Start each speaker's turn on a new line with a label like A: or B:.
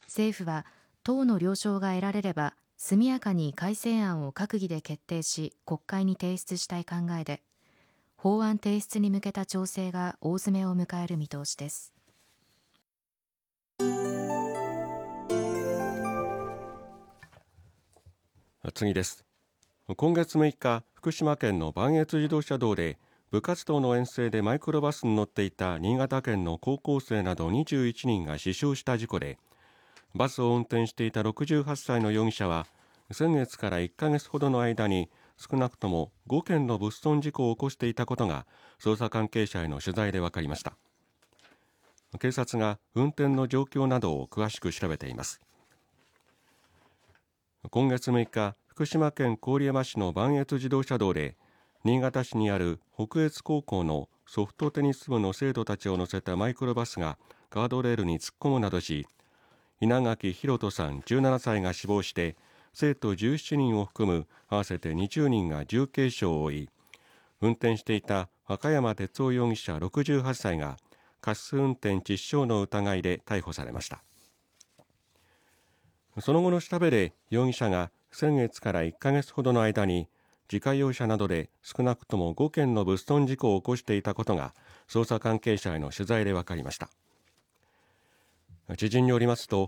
A: 政府は党の了承が得られれば速やかに改正案を閣議で決定し国会に提出したい考えで、法案提出に向けた調整が大詰めを迎える見通しです。
B: 次です。今月6日、福島県の磐越自動車道で部活動の遠征でマイクロバスに乗っていた新潟県の高校生など21人が死傷した事故で、バスを運転していた68歳の容疑者は先月から1ヶ月ほどの間に少なくとも5件の物損事故を起こしていたことが捜査関係者への取材で分かりました。警察が運転の状況などを詳しく調べています。今月6日、福島県郡山市の磐越自動車道で新潟市にある北越高校のソフトテニス部の生徒たちを乗せたマイクロバスがガードレールに突っ込むなどし、稲垣大翔さん17歳が死亡して生徒17人を含む合わせて20人が重軽傷を負い、運転していた若山哲夫容疑者68歳が過失運転致死傷の疑いで逮捕されました。その後の調べで容疑者が先月から1ヶ月ほどの間に自家用車などで少なくとも5件の物損事故を起こしていたことが捜査関係者への取材で分かりました。知人によりますと、